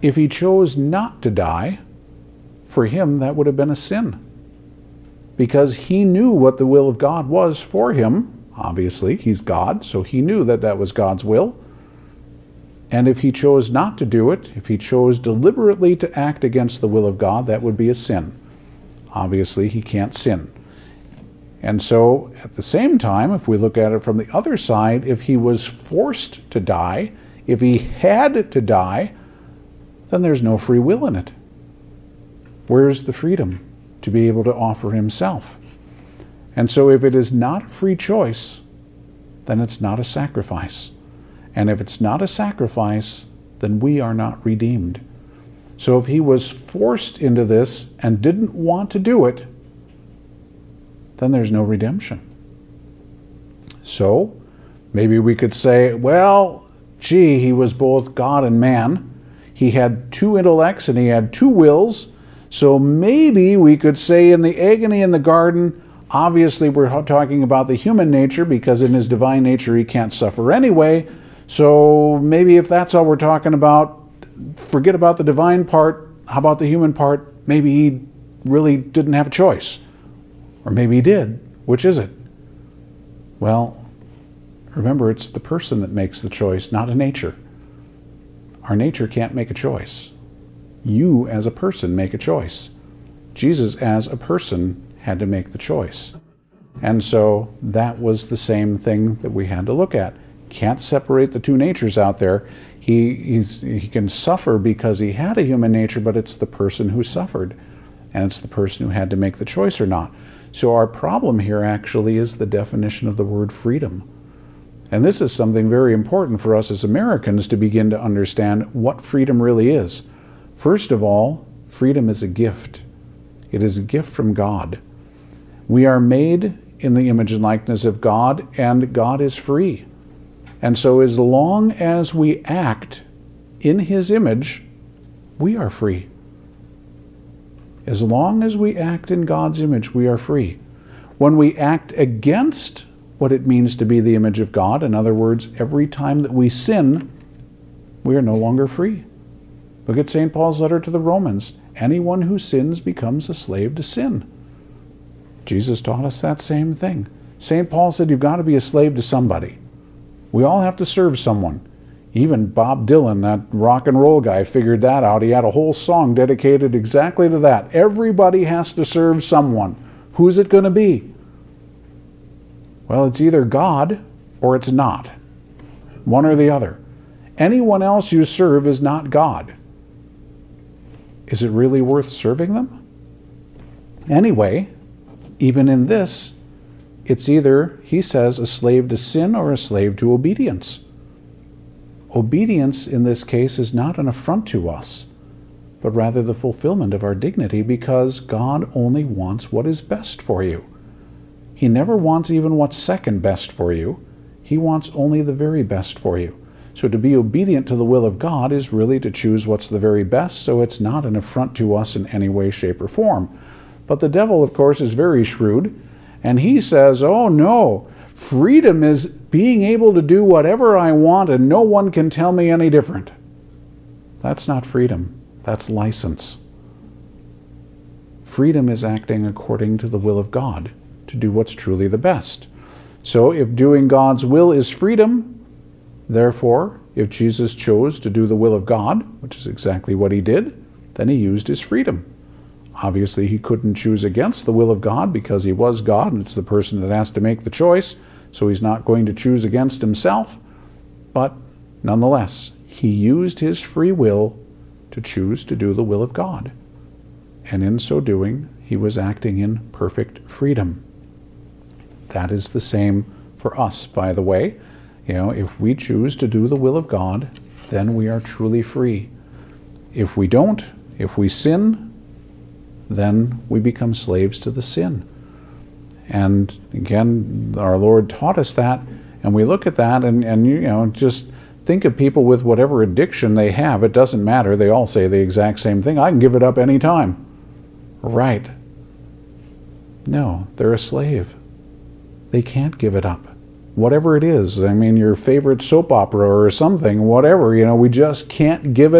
If he chose not to die, for him that would have been a sin. Because he knew what the will of God was for him. Obviously, he's God, so he knew that that was God's will. And if he chose not to do it, if he chose deliberately to act against the will of God, that would be a sin. Obviously, he can't sin. And so, at the same time, if we look at it from the other side, if he was forced to die, if he had to die, then there's no free will in it. Where's the freedom to be able to offer himself? And so if it is not a free choice, then it's not a sacrifice. And if it's not a sacrifice, then we are not redeemed. So if he was forced into this and didn't want to do it, then there's no redemption. So maybe we could say, well, gee, he was both God and man. He had two intellects and he had two wills. So maybe we could say in the agony in the garden, obviously we're talking about the human nature because in his divine nature he can't suffer anyway. So maybe if that's all we're talking about, forget about the divine part. How about the human part? Maybe he really didn't have a choice. Or maybe he did. Which is it? Well, remember, it's the person that makes the choice, not a nature. Our nature can't make a choice. You as a person make a choice. Jesus as a person had to make the choice. And so that was the same thing that we had to look at. Can't separate the two natures out there. He can suffer because he had a human nature, but it's the person who suffered. And it's the person who had to make the choice or not. So our problem here actually is the definition of the word freedom. And this is something very important for us as Americans to begin to understand what freedom really is. First of all, freedom is a gift. It is a gift from God. We are made in the image and likeness of God, and God is free. And so as long as we act in his image, we are free. As long as we act in God's image, we are free. When we act against what it means to be the image of God, in other words, every time that we sin, we are no longer free. Look at St. Paul's letter to the Romans. Anyone who sins becomes a slave to sin. Jesus taught us that same thing. St. Paul said you've got to be a slave to somebody. We all have to serve someone. Even Bob Dylan, that rock and roll guy, figured that out. He had a whole song dedicated exactly to that. Everybody has to serve someone. Who's it going to be? Well, it's either God or it's not. One or the other. Anyone else you serve is not God. Is it really worth serving them? Anyway, even in this, it's either, he says, a slave to sin or a slave to obedience. Obedience in this case is not an affront to us, but rather the fulfillment of our dignity, because God only wants what is best for you. He never wants even what's second best for you. He wants only the very best for you. So to be obedient to the will of God is really to choose what's the very best, so it's not an affront to us in any way, shape, or form. But the devil, of course, is very shrewd, and he says, oh no, freedom is being able to do whatever I want and no one can tell me any different. That's not freedom. That's license. Freedom is acting according to the will of God, to do what's truly the best. So if doing God's will is freedom, therefore, if Jesus chose to do the will of God, which is exactly what he did, then he used his freedom. Obviously, he couldn't choose against the will of God because he was God, and it's the person that has to make the choice, so he's not going to choose against himself. But nonetheless, he used his free will to choose to do the will of God. And in so doing, he was acting in perfect freedom. That is the same for us, by the way. If we choose to do the will of God, then we are truly free. If we don't, if we sin, then we become slaves to the sin. And again, our Lord taught us that, and we look at that and just think of people with whatever addiction they have. It doesn't matter. They all say the exact same thing. I can give it up any time. Right. No, they're a slave. They can't give it up. Whatever it is, your favorite soap opera or something, whatever, we just can't give it